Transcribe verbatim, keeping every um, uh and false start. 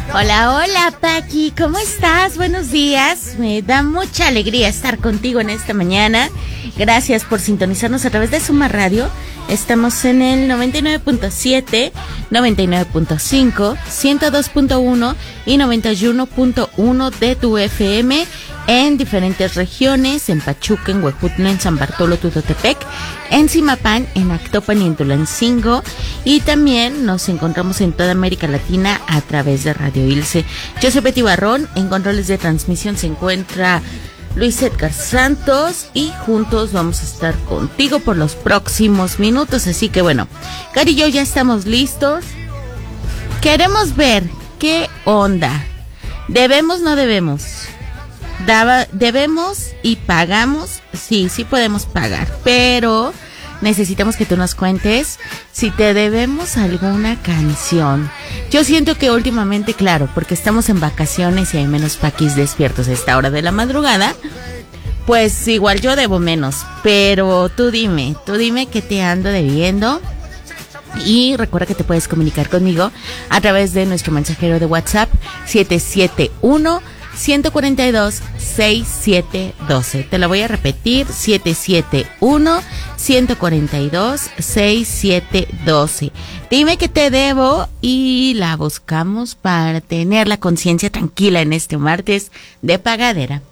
Hola, hola, Paqui, ¿cómo estás? Buenos días. Me da mucha alegría estar contigo en esta mañana. Gracias por sintonizarnos a través de Suma Radio. Estamos en el noventa y nueve punto siete, noventa y nueve punto cinco, ciento dos punto uno y noventa y uno punto uno de tu F M en diferentes regiones, en Pachuca, en Huejutla, en San Bartolo, Tutotepec, en Zimapán, en Actopan y en Tulancingo. Y también nos encontramos en toda América Latina a través de Radio Ilse. Yo soy Betty Barrón, en controles de transmisión se encuentra Luis Edgar Santos y juntos vamos a estar contigo por los próximos minutos. Así que bueno, Cari y yo ya estamos listos. Queremos ver qué onda. ¿Debemos, no debemos? Daba, debemos y pagamos. Sí, sí podemos pagar, pero necesitamos que tú nos cuentes si te debemos alguna canción. Yo siento que últimamente, claro, porque estamos en vacaciones y hay menos paquis despiertos a esta hora de la madrugada, pues igual yo debo menos. Pero tú dime, tú dime qué te ando debiendo. Y recuerda que te puedes comunicar conmigo a través de nuestro mensajero de WhatsApp siete siete uno, uno cuatro dos, seis siete uno dos. Te lo voy a repetir, siete siete uno, uno cuatro dos, seis siete uno dos. Dime que te debo y la buscamos para tener la conciencia tranquila en este martes de pagadera.